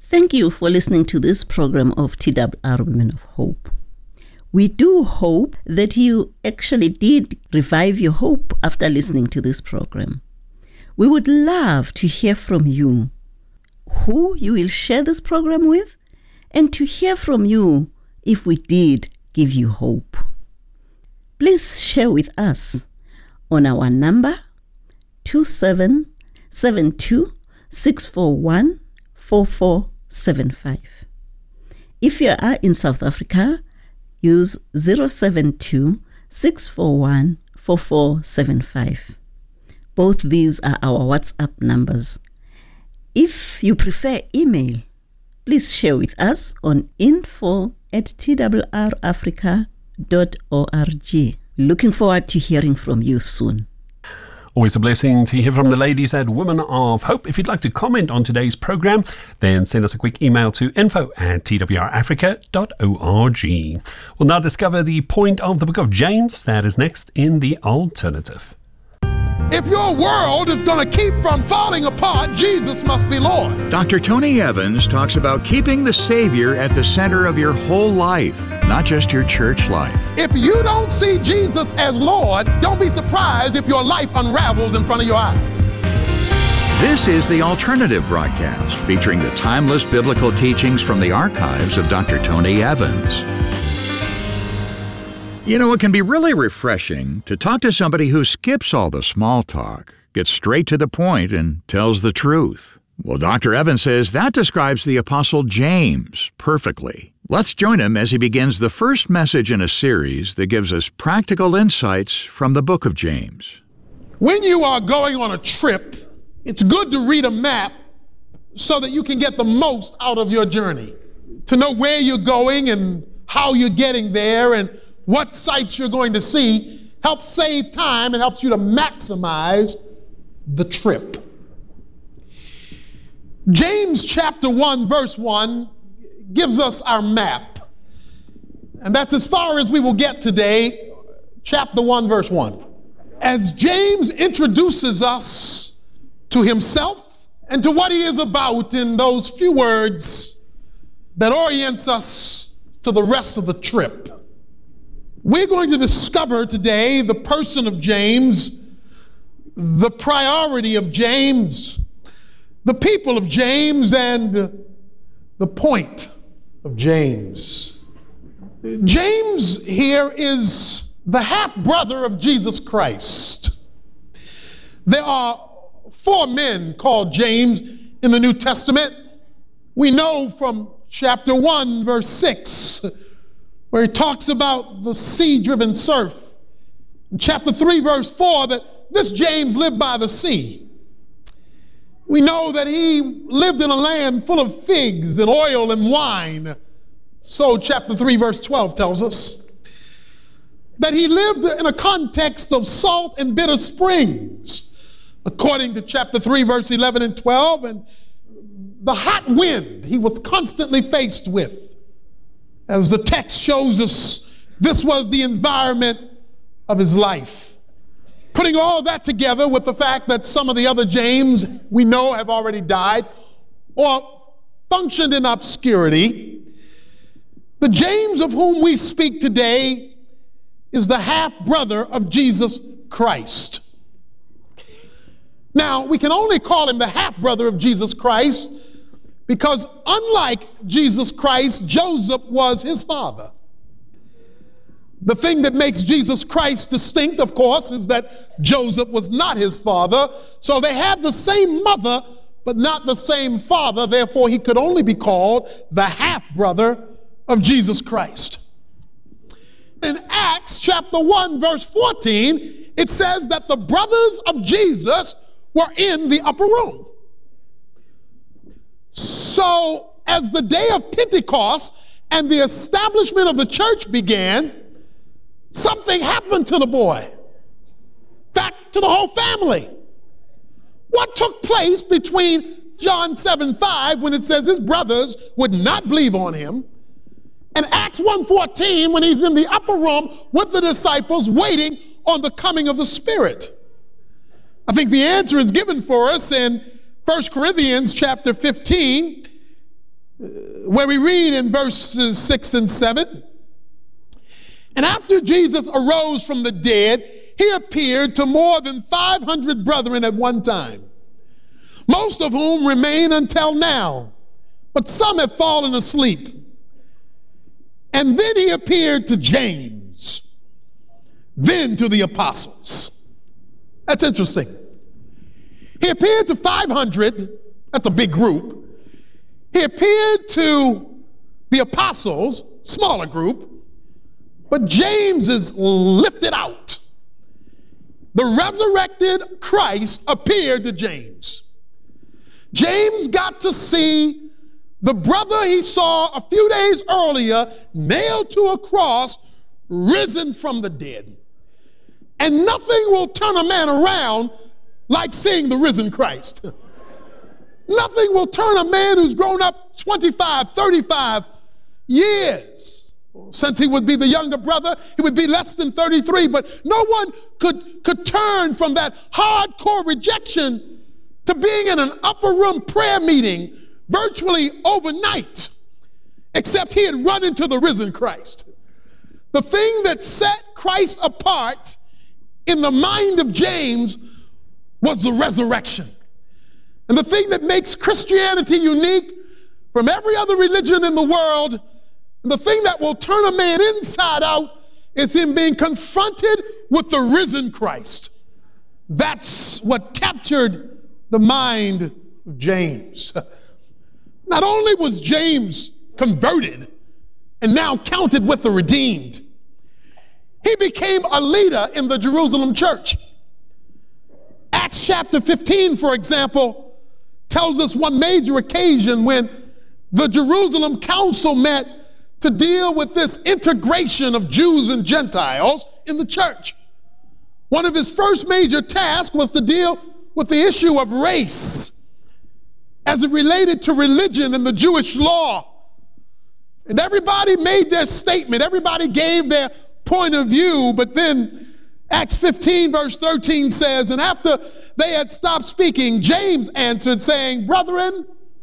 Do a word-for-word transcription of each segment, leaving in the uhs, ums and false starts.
Thank you for listening to this program of T W R Women of Hope. We do hope that you actually did revive your hope after listening to this program. We would love to hear from you, who you will share this program with, and to hear from you if we did give you hope. Please share with us on our number two seven seven two, six four one, four four seven five. If you are in South Africa, use zero seven two, six four one, four four seven five. Both these are our WhatsApp numbers. If you prefer email, please share with us on info at t w r africa dot org. Looking forward to hearing from you soon. Always a blessing to hear from the ladies at Women of Hope. If you'd like to comment on today's program, then send us a quick email to info at t w r africa dot org. We'll now discover the point of the book of James. That is next in The Alternative. If your world is going to keep from falling apart, Jesus must be Lord. Doctor Tony Evans talks about keeping the Savior at the center of your whole life, not just your church life. If you don't see Jesus as Lord, don't be surprised if your life unravels in front of your eyes. This is The Alternative broadcast, featuring the timeless biblical teachings from the archives of Doctor Tony Evans. You know, it can be really refreshing to talk to somebody who skips all the small talk, gets straight to the point, and tells the truth. Well, Doctor Evans says that describes the Apostle James perfectly. Let's join him as he begins the first message in a series that gives us practical insights from the book of James. When you are going on a trip, it's good to read a map so that you can get the most out of your journey, to know where you're going and how you're getting there and what sights you're going to see. Helps save time and helps you to maximize the trip. James chapter one, verse one gives us our map. And that's as far as we will get today, chapter one, verse one. As James introduces us to himself and to what he is about in those few words that orients us to the rest of the trip. We're going to discover today the person of James, the priority of James, the people of James, and the point of James. James here is the half-brother of Jesus Christ. There are four men called James in the New Testament. We know from chapter one, verse six, where he talks about the sea-driven surf. In chapter three, verse four, that this James lived by the sea. We know that he lived in a land full of figs and oil and wine. So chapter three, verse twelve tells us that he lived in a context of salt and bitter springs, according to chapter three, verse eleven and twelve, and the hot wind he was constantly faced with. As the text shows us, this was the environment of his life. Putting all that together with the fact that some of the other James we know have already died or functioned in obscurity, the James of whom we speak today is the half-brother of Jesus Christ. Now, we can only call him the half-brother of Jesus Christ because unlike Jesus Christ, Joseph was his father. The thing that makes Jesus Christ distinct, of course, is that Joseph was not his father. So they had the same mother, but not the same father. Therefore, he could only be called the half-brother of Jesus Christ. In Acts chapter one, verse fourteen, it says that the brothers of Jesus were in the upper room. So as the day of Pentecost and the establishment of the church began, something happened to the boy, back to the whole family. What took place between John seven five, when it says his brothers would not believe on him, and Acts one fourteen, when he's in the upper room with the disciples waiting on the coming of the Spirit? I think the answer is given for us in First Corinthians chapter fifteen, where we read in verses six and seven, and after Jesus arose from the dead, he appeared to more than five hundred brethren at one time, most of whom remain until now, but some have fallen asleep. And then he appeared to James, then to the apostles. That's interesting. He appeared to five hundred, that's a big group. He appeared to the apostles, smaller group, but James is lifted out. The resurrected Christ appeared to James. James got to see the brother he saw a few days earlier nailed to a cross, risen from the dead. And nothing will turn a man around like seeing the risen Christ. Nothing will turn a man who's grown up twenty-five, thirty-five years. Since he would be the younger brother, he would be less than thirty-three, but no one could, could turn from that hardcore rejection to being in an upper room prayer meeting virtually overnight, except he had run into the risen Christ. The thing that set Christ apart in the mind of James was the resurrection. And the thing that makes Christianity unique from every other religion in the world, and the thing that will turn a man inside out, is him being confronted with the risen Christ. That's what captured the mind of James. Not only was James converted and now counted with the redeemed, he became a leader in the Jerusalem church. Acts chapter fifteen, for example, tells us one major occasion when the Jerusalem council met to deal with this integration of Jews and Gentiles in the church. One of his first major tasks was to deal with the issue of race as it related to religion and the Jewish law. And everybody made their statement. Everybody gave their point of view. But then Acts fifteen verse thirteen says, and after they had stopped speaking, James answered saying, brethren,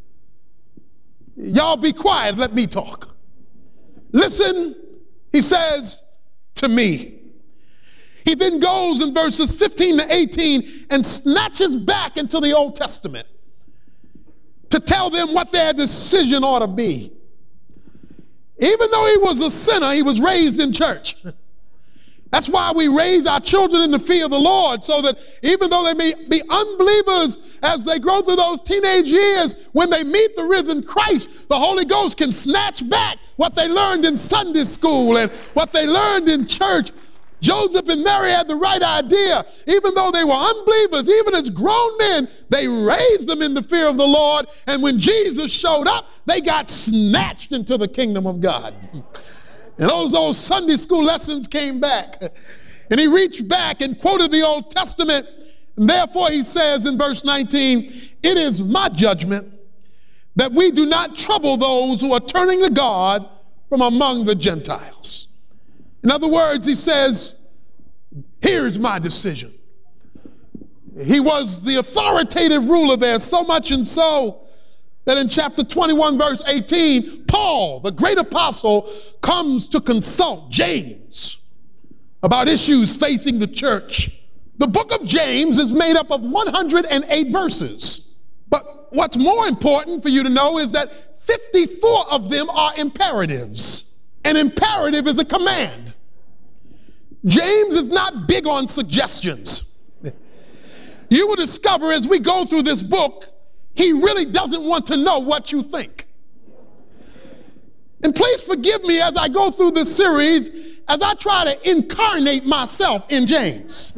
y'all be quiet, let me talk. Listen, he says, to me. He then goes in verses fifteen to eighteen and snatches back into the Old Testament to tell them what their decision ought to be. Even though he was a sinner, he was raised in church. That's why we raise our children in the fear of the Lord, so that even though they may be unbelievers as they grow through those teenage years, when they meet the risen Christ, the Holy Ghost can snatch back what they learned in Sunday school and what they learned in church. Joseph and Mary had the right idea. Even though they were unbelievers, even as grown men, they raised them in the fear of the Lord. And when Jesus showed up, they got snatched into the kingdom of God. And those old Sunday school lessons came back. And he reached back and quoted the Old Testament. And therefore he says in verse nineteen, it is my judgment that we do not trouble those who are turning to God from among the Gentiles. In other words, he says, here's my decision. He was the authoritative ruler there, so much and so that in chapter twenty-one, verse eighteen, Paul, the great apostle, comes to consult James about issues facing the church. The book of James is made up of one hundred eight verses. But what's more important for you to know is that fifty-four of them are imperatives. An imperative is a command. James is not big on suggestions. You will discover as we go through this book, he really doesn't want to know what you think. And please forgive me as I go through this series, as I try to incarnate myself in James.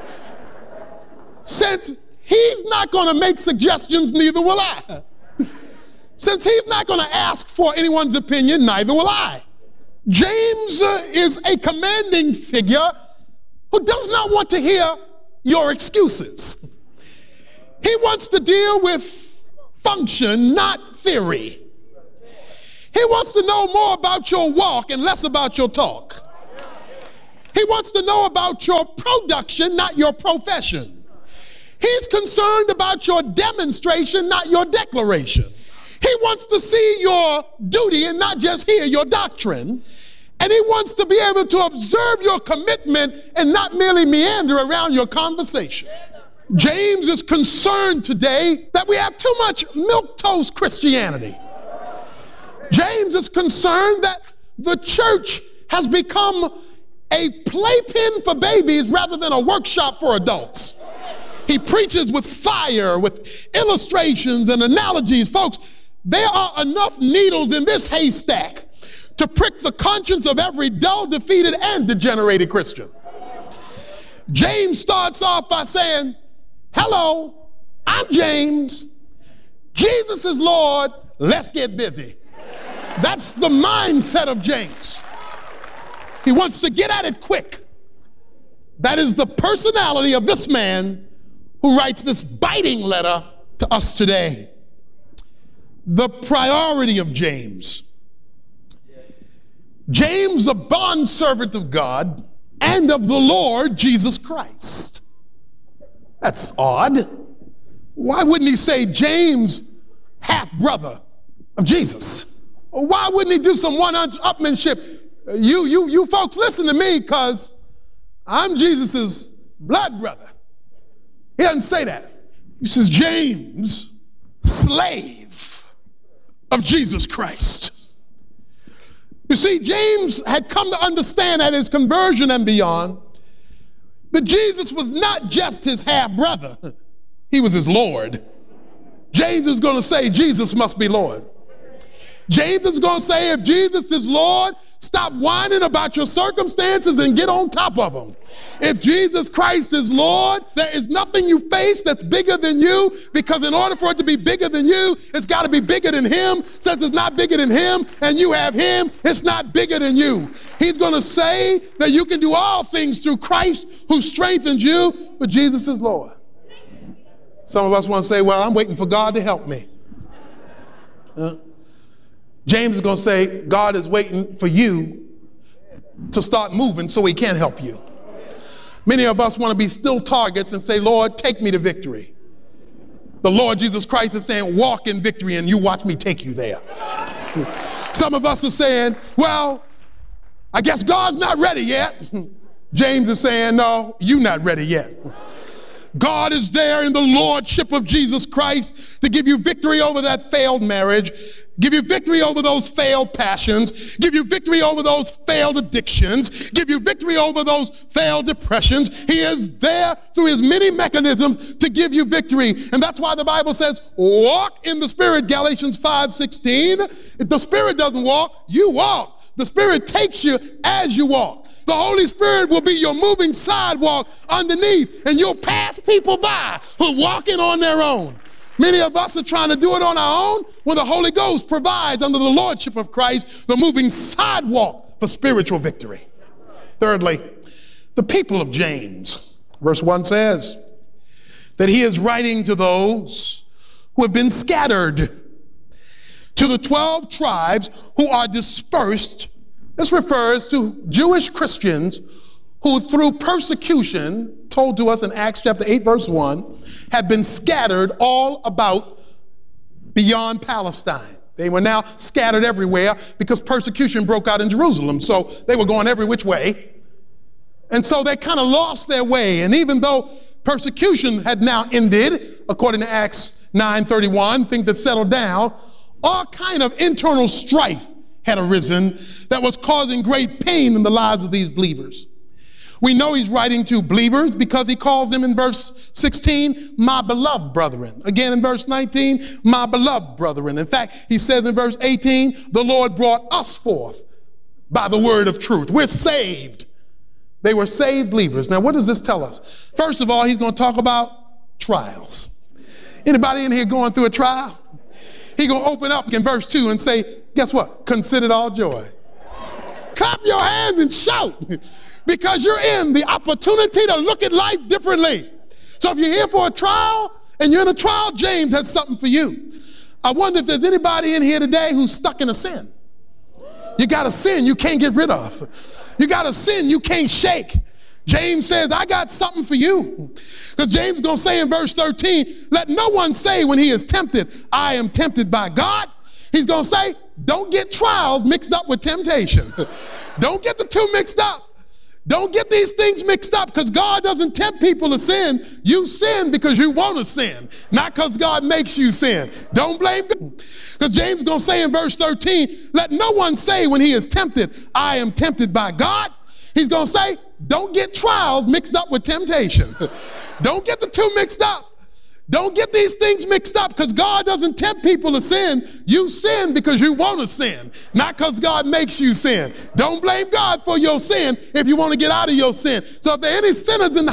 Since he's not going to make suggestions, neither will I. Since he's not going to ask for anyone's opinion, neither will I. James uh, is a commanding figure who does not want to hear your excuses. He wants to deal with function, not theory. He wants to know more about your walk and less about your talk. He wants to know about your production, not your profession. He's concerned about your demonstration, not your declaration. He wants to see your duty and not just hear your doctrine. And he wants to be able to observe your commitment and not merely meander around your conversation. James is concerned today that we have too much milquetoast Christianity. James is concerned that the church has become a playpen for babies rather than a workshop for adults. He preaches with fire, with illustrations and analogies. Folks, there are enough needles in this haystack to prick the conscience of every dull, defeated, and degenerated Christian. James starts off by saying, hello, I'm James. Jesus is Lord. Let's get busy. That's the mindset of James. He wants to get at it quick. That is the personality of this man who writes this biting letter to us today. The priority of James. James, a bondservant of God and of the Lord Jesus Christ. That's odd. Why wouldn't he say James, half-brother of Jesus? Or why wouldn't he do some one-upmanship? You, you, you folks listen to me because I'm Jesus's blood brother. He doesn't say that. He says, James, slave of Jesus Christ. You see, James had come to understand at his conversion and beyond that Jesus was not just his half-brother, he was his Lord. James is going to say Jesus must be Lord. James is going to say if Jesus is Lord, stop whining about your circumstances and get on top of them. If Jesus Christ is Lord, there is nothing you face that's bigger than you, because in order for it to be bigger than you, it's got to be bigger than him. Since it's not bigger than him and you have him, it's not bigger than you. He's going to say that you can do all things through Christ who strengthens you, but Jesus is Lord. Some of us want to say, well, I'm waiting for God to help me. Huh? James is going to say, God is waiting for you to start moving so he can help you. Many of us want to be still targets and say, Lord, take me to victory. The Lord Jesus Christ is saying, walk in victory and you watch me take you there. Some of us are saying, well, I guess God's not ready yet. James is saying, no, you're not ready yet. God is there in the lordship of Jesus Christ to give you victory over that failed marriage, give you victory over those failed passions, give you victory over those failed addictions, give you victory over those failed depressions. He is there through his many mechanisms to give you victory. And that's why the Bible says, walk in the Spirit, Galatians five sixteen. If the Spirit doesn't walk, you walk. The Spirit takes you as you walk. The Holy Spirit will be your moving sidewalk underneath, and you'll pass people by who are walking on their own. Many of us are trying to do it on our own when the Holy Ghost provides, under the lordship of Christ, the moving sidewalk for spiritual victory. Thirdly, the people of James. Verse one says that he is writing to those who have been scattered, to the twelve tribes who are dispersed. This refers to Jewish Christians who, through persecution, told to us in Acts chapter eight, verse one, have been scattered all about beyond Palestine. They were now scattered everywhere because persecution broke out in Jerusalem. So they were going every which way. And so they kind of lost their way. And even though persecution had now ended, according to Acts nine thirty-one, things had settled down, all kind of internal strife had arisen that was causing great pain in the lives of these believers. We know he's writing to believers because he calls them in verse sixteen, my beloved brethren. Again in verse nineteen, my beloved brethren. In fact, he says in verse eighteen, the Lord brought us forth by the word of truth. We're saved. They were saved believers. Now, what does this tell us? First of all, he's going to talk about trials. Anybody in here going through a trial? He's going to open up in verse two and say, guess what? Consider it all joy. Clap your hands and shout, because you're in the opportunity to look at life differently. So if you're here for a trial and you're in a trial, James has something for you. I wonder if there's anybody in here today who's stuck in a sin. You got a sin you can't get rid of. You got a sin you can't shake. James says, I got something for you. Because James is going to say in verse thirteen, let no one say when he is tempted, I am tempted by God. He's going to say, don't get trials mixed up with temptation. Don't get the two mixed up. Don't get these things mixed up, because God doesn't tempt people to sin. You sin because you want to sin, not because God makes you sin. Don't blame God. Because James is going to say in verse thirteen, let no one say when he is tempted, I am tempted by God. He's going to say, don't get trials mixed up with temptation. Don't get the two mixed up. Don't get these things mixed up, because God doesn't tempt people to sin. You sin because you want to sin, not because God makes you sin. Don't blame God for your sin if you want to get out of your sin. So if there are any sinners in the